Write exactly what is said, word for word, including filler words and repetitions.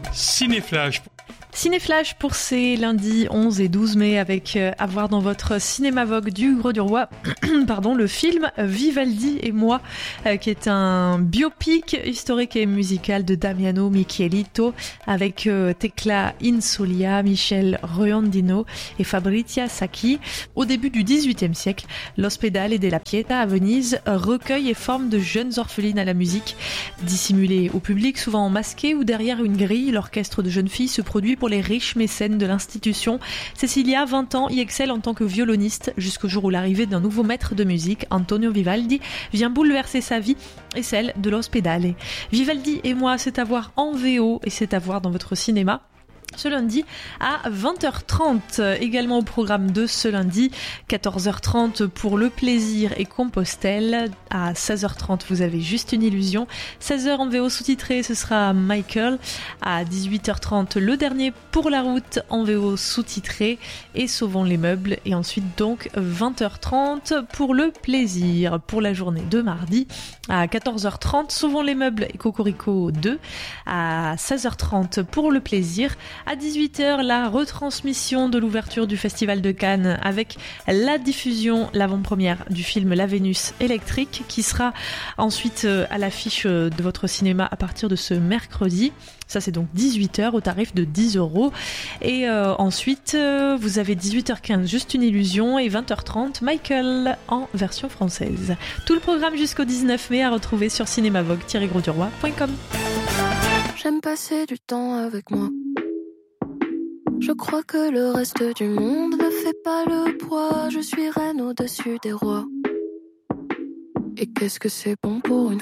Cinéflash. Cinéflash pour ces lundis onze et douze mai avec euh, à voir dans votre cinéma Vogue du Gros du Roi pardon, le film Vivaldi et moi euh, qui est un biopic historique et musical de Damiano Michielito avec euh, Tecla Insolia, Michel Roiondino et Fabrizia Sacchi. Au début du dix-huitième siècle, l'Ospedale della Pietà à Venise recueille et forme de jeunes orphelines à la musique. Dissimulées au public, souvent masquées ou derrière une grille, l'orchestre de jeunes filles se produit pour les riches mécènes de l'institution. Cecilia, vingt ans, y excelle en tant que violoniste jusqu'au jour où l'arrivée d'un nouveau maître de musique, Antonio Vivaldi, vient bouleverser sa vie et celle de l'Ospedale. Vivaldi et moi, c'est à voir en V O et c'est à voir dans votre cinéma ce lundi à vingt heures trente. Également au programme de ce lundi, quatorze heures trente pour Le Plaisir et Compostelle. À seize heures trente, vous avez Juste une illusion. seize heures en V O sous-titré, ce sera Michael. À dix-huit heures trente, Le Dernier pour la route en V O sous-titré et Sauvons les meubles. Et ensuite donc vingt heures trente pour Le Plaisir. Pour la journée de mardi, à quatorze heures trente, Sauvons les meubles et Cocorico deux. À seize heures trente pour Le Plaisir. À dix-huit heures, la retransmission de l'ouverture du Festival de Cannes avec la diffusion, l'avant-première du film La Vénus électrique qui sera ensuite à l'affiche de votre cinéma à partir de ce mercredi. Ça, c'est donc dix-huit heures au tarif de dix euros. Et euh, ensuite, euh, vous avez dix-huit heures quinze, Juste une illusion, et vingt heures trente, Michael en version française. Tout le programme jusqu'au dix-neuf mai à retrouver sur cinémavogue tiret gros du roi point com. J'aime passer du temps avec moi. Je crois que le reste du monde ne fait pas le poids. Je suis reine au-dessus des rois. Et qu'est-ce que c'est bon pour une